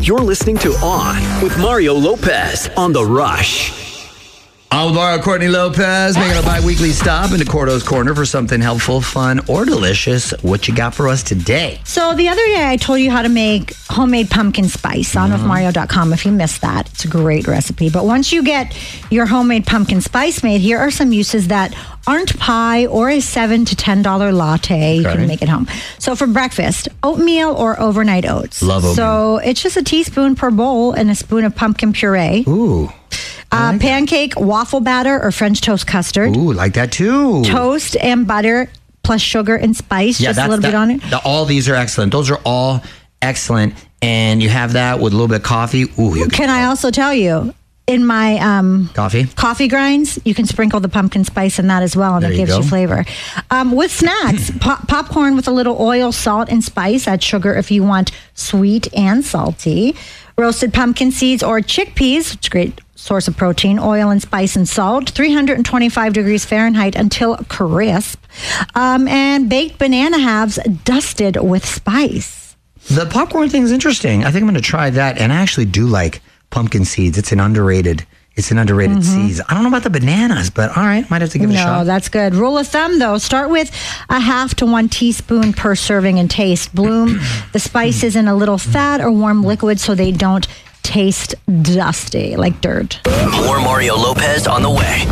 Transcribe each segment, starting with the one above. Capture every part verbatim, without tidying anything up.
You're listening to On with Mario Lopez on The Rush. I'm with Mario Courtney Lopez, making a bi-weekly stop into Cordo's Corner for something helpful, fun, or delicious. What you got for us today? So the other day I told you how to make homemade pumpkin spice on mm-hmm. with mario dot com. If you missed that, it's a great recipe. But once you get your homemade pumpkin spice made, here are some uses that aren't pie or a seven to ten dollar latte. You okay. can make it home. So for breakfast, oatmeal or overnight oats. Love oatmeal. So it's just a teaspoon per bowl and a spoon of pumpkin puree. Ooh. Uh, like pancake, that. waffle batter, or French toast custard. Ooh, like that too. Toast and butter plus sugar and spice. Yeah, just a little that, bit on it. The, all these are excellent. Those are all excellent. And you have that with a little bit of coffee. Ooh, you Can I also tell you, in my um, coffee coffee grinds, you can sprinkle the pumpkin spice in that as well, and there it you gives go. you flavor. Um, with snacks, pop- popcorn with a little oil, salt, and spice. Add sugar if you want sweet and salty. Roasted pumpkin seeds or chickpeas, which is a great source of protein, oil and spice and salt, three hundred twenty-five degrees Fahrenheit until crisp. Um, and baked banana halves dusted with spice. The popcorn thing is interesting. I think I'm going to try that. And I actually do like pumpkin seeds. It's an underrated, it's an underrated mm-hmm. seeds. I don't know about the bananas, but all right, might have to give it no, a shot. No, that's good. Rule of thumb, though, start with a half to one teaspoon per serving and taste. Bloom the spices in a little fat or warm liquid so they don't taste dusty like dirt. More Mario Lopez on the way.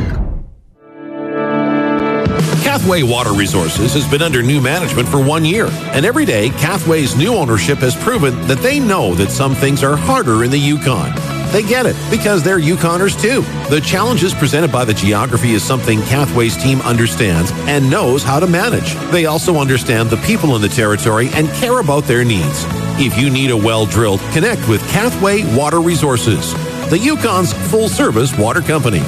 Cathway Water Resources has been under new management for one year, and every day Cathway's new ownership has proven that they know that some things are harder in the Yukon. They get it, because they're Yukoners too. The challenges presented by the geography is something Cathway's team understands and knows how to manage. They also understand the people in the territory and care about their needs. If you need a well drilled, connect with Cathway Water Resources, the Yukon's full-service water company.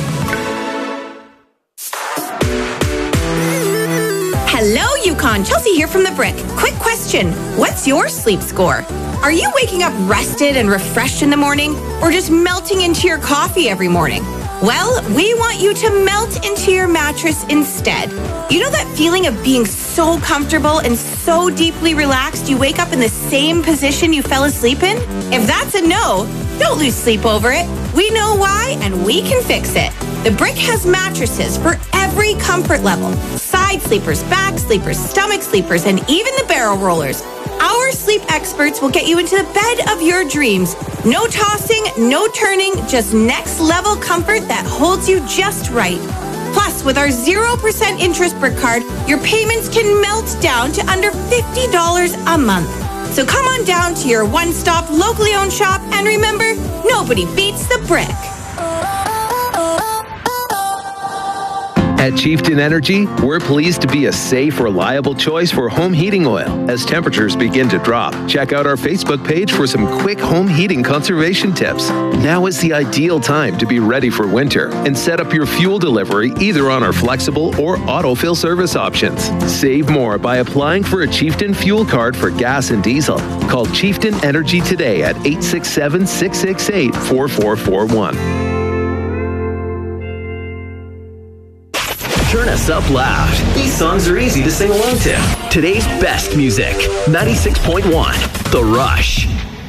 Hello, Yukon. Chelsea here from The Brick. Quick question. What's your sleep score? Are you waking up rested and refreshed in the morning, or just melting into your coffee every morning? Well, we want you to melt into your mattress instead. You know that feeling of being so comfortable and so deeply relaxed you wake up in the same position you fell asleep in? If that's a no, don't lose sleep over it. We know why, and we can fix it. The Brick has mattresses for every comfort level. Side sleepers, back sleepers, stomach sleepers, and even the barrel rollers. Our sleep experts will get you into the bed of your dreams. No tossing, no turning, just next level comfort that holds you just right. Plus, with our zero percent interest Brick card, your payments can melt down to under fifty dollars a month. So come on down to your one-stop locally owned shop, and remember, nobody beats the Brick. At Chieftain Energy, we're pleased to be a safe, reliable choice for home heating oil as temperatures begin to drop. Check out our Facebook page for some quick home heating conservation tips. Now is the ideal time to be ready for winter and set up your fuel delivery either on our flexible or autofill service options. Save more by applying for a Chieftain fuel card for gas and diesel. Call Chieftain Energy today at eight six seven, six six eight, four four four one. Turn us up loud. These songs are easy to sing along to. Today's best music. ninety-six point one, The Rush.